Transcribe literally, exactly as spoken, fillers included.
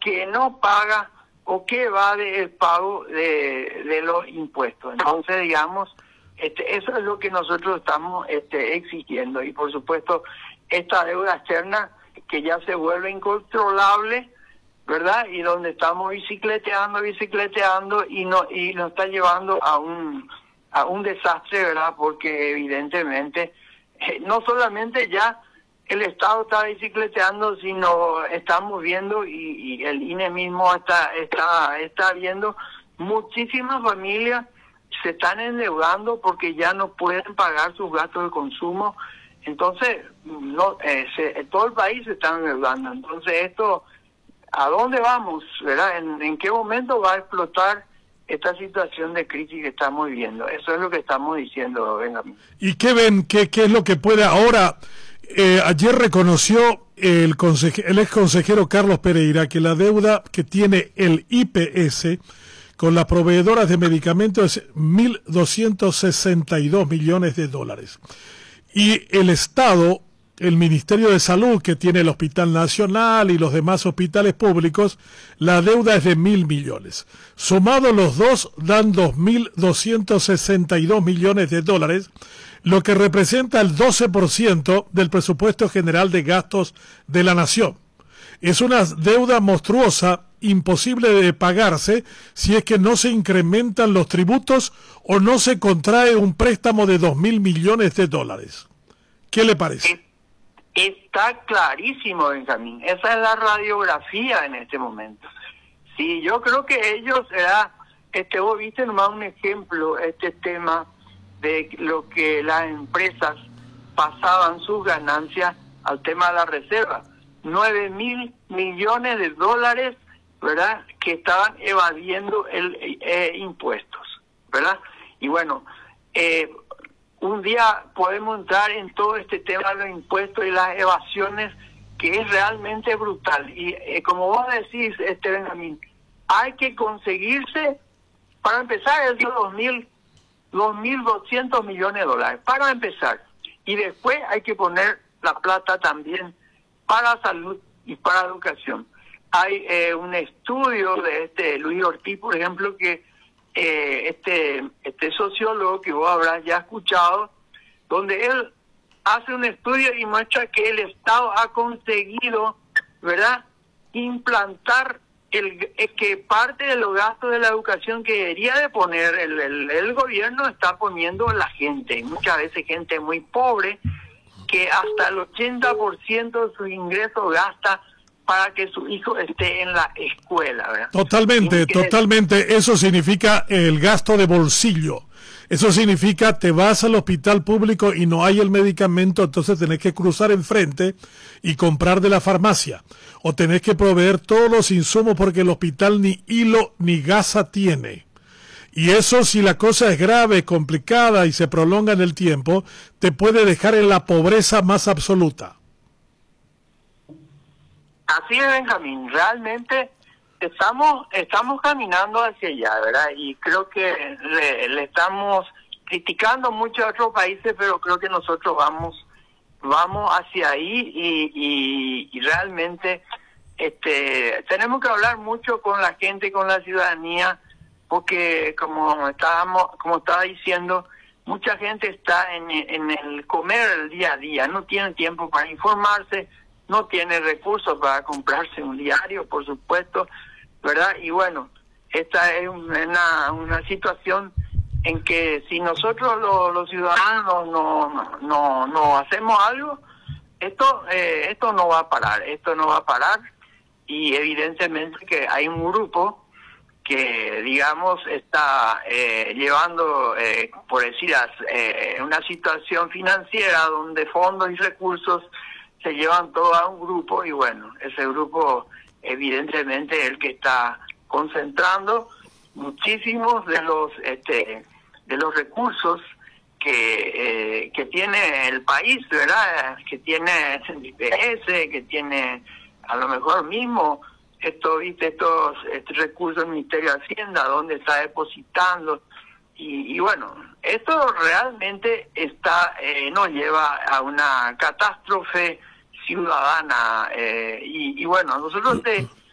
que no paga o que evade el pago de, de los impuestos. Entonces, digamos, este, eso es lo que nosotros estamos este, exigiendo. Y por supuesto, esta deuda externa que ya se vuelve incontrolable, ¿verdad? Y donde estamos bicicleteando, bicicleteando y no y nos está llevando a un a un desastre, ¿verdad? Porque evidentemente eh, no solamente ya el Estado está bicicleteando, sino estamos viendo y, y el I N E mismo está está está viendo muchísimas familias se están endeudando porque ya no pueden pagar sus gastos de consumo. Entonces, no eh, se, todo el país se está endeudando. Entonces, esto, ¿a dónde vamos? ¿Verdad? ¿En, en qué momento va a explotar esta situación de crisis que estamos viviendo? Eso es lo que estamos diciendo, Benjamín. ¿Y qué ven? ¿Qué, qué es lo que puede ahora? Eh, ayer reconoció el, conseje, el ex consejero Carlos Pereira que la deuda que tiene el I P S con las proveedoras de medicamentos es mil doscientos sesenta y dos millones de dólares. Y el Estado, el Ministerio de Salud, que tiene el Hospital Nacional y los demás hospitales públicos, la deuda es de mil millones. Sumados los dos, dan dos mil doscientos sesenta y dos millones de dólares, lo que representa el doce por ciento del presupuesto general de gastos de la nación. Es una deuda monstruosa, imposible de pagarse si es que no se incrementan los tributos o no se contrae un préstamo de dos mil millones de dólares. ¿Qué le parece? Está clarísimo, Benjamín. Esa es la radiografía en este momento. Sí, yo creo que ellos, era, este, vos viste nomás un ejemplo, este tema de lo que las empresas pasaban sus ganancias al tema de la reserva. nueve mil millones de dólares, ¿verdad?, que estaban evadiendo el eh, impuestos, ¿verdad? Y bueno, eh, un día podemos entrar en todo este tema de los impuestos y las evasiones, que es realmente brutal. Y eh, como vos decís, este Benjamín, hay que conseguirse, para empezar, esos dos mil, dos mil doscientos millones de dólares, para empezar. Y después hay que poner la plata también para salud y para educación. Hay eh, un estudio de este Luis Ortiz, por ejemplo, que eh, este este sociólogo que vos habrás ya escuchado, donde él hace un estudio y muestra que el Estado ha conseguido, ¿verdad?, implantar el eh, que parte de los gastos de la educación que debería de poner el, el, el gobierno está poniendo la gente, muchas veces gente muy pobre, que hasta el ochenta por ciento de sus ingresos gasta para que su hijo esté en la escuela, ¿verdad? Totalmente, totalmente. Eso significa el gasto de bolsillo. Eso significa te vas al hospital público y no hay el medicamento, entonces tenés que cruzar enfrente y comprar de la farmacia. O tenés que proveer todos los insumos porque el hospital ni hilo ni gasa tiene. Y eso, si la cosa es grave, complicada y se prolonga en el tiempo, te puede dejar en la pobreza más absoluta. Así es, Benjamín. Realmente estamos estamos caminando hacia allá, ¿verdad? Y creo que le, le estamos criticando mucho a otros países, pero creo que nosotros vamos vamos hacia ahí y, y, y realmente este tenemos que hablar mucho con la gente, con la ciudadanía, porque como estábamos como estaba diciendo, mucha gente está en, en el comer el día a día, no tiene tiempo para informarse, no tiene recursos para comprarse un diario, por supuesto, ¿verdad? Y bueno, esta es una, una situación en que si nosotros los, los ciudadanos no, no, no hacemos algo, esto, eh, esto no va a parar, esto no va a parar, y evidentemente que hay un grupo que, digamos, está eh, llevando, eh, por decir, eh, una situación financiera donde fondos y recursos se llevan todo a un grupo, y bueno, ese grupo evidentemente es el que está concentrando muchísimos de los este de los recursos que eh, que tiene el país, ¿verdad? Que tiene el I P S, que tiene a lo mejor mismo esto, viste, estos, estos recursos del Ministerio de Hacienda, donde está depositando, y, y bueno, esto realmente está eh, nos lleva a una catástrofe ciudadana, eh, y, y bueno, nosotros te